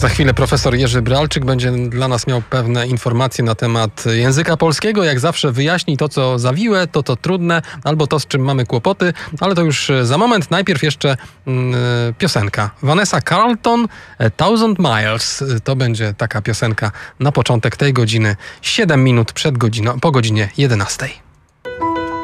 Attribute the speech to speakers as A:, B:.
A: Za chwilę profesor Jerzy Bralczyk będzie dla nas miał pewne informacje na temat języka polskiego. Jak zawsze wyjaśni to, co zawiłe, to, co trudne, albo to, z czym mamy kłopoty, ale to już za moment. Najpierw jeszcze piosenka. Vanessa Carlton, Thousand Miles. To będzie taka piosenka na początek tej godziny. 7 minut po godzinie 11.